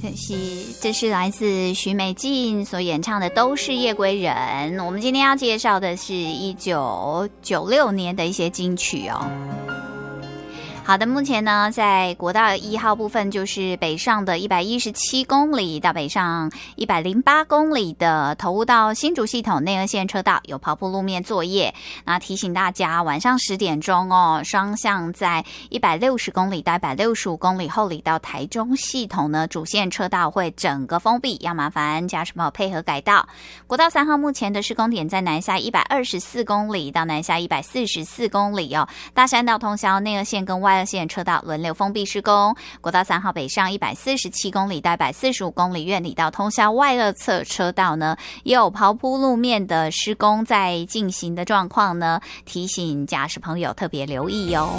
这是来自许美静所演唱的《都是夜归人》。我们今天要介绍的是1996年的一些金曲哦。好的，目前呢，在国道1号部分，就是北上的117公里到北上108公里的投入到新竹系统内二线车道有跑铺路面作业。那提醒大家，晚上10点钟哦，双向在160公里到165公里后里到台中系统呢，主线车道会整个封闭，要麻烦驾驶朋友配合改道。国道3号目前的施工点在南下124公里到南下144公里哦，大山道通宵内二线跟外二线车道轮流封闭施工。国道3号北上147公里到145公里院里到通宵外二侧车道呢，也有刨铺路面的施工在进行的状况呢，提醒驾驶朋友特别留意哦。